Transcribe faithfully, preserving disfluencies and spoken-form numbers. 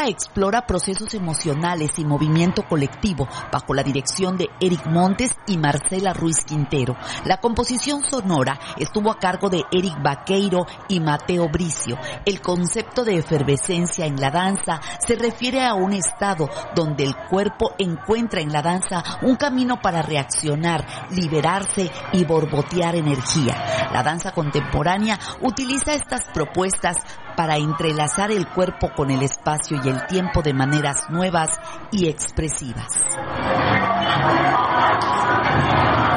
ópera explora procesos emocionales y movimiento colectivo bajo la dirección de Eric Montes y Marcela Ruiz Quintero. La composición sonora estuvo a cargo de Eric Baqueiro y Mateo Bricio. El concepto de efervescencia en la danza se refiere a un estado donde el cuerpo encuentra en la danza un camino para reaccionar, liberarse y borbotear energía. La danza contemporánea utiliza estas propuestas para entrelazar el cuerpo con el espacio y el tiempo de maneras nuevas y expresivas.